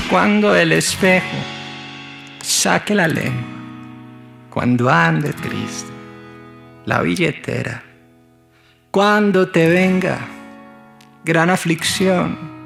cuando el espejo saque la lengua, cuando ande triste la billetera, cuando te venga gran aflicción,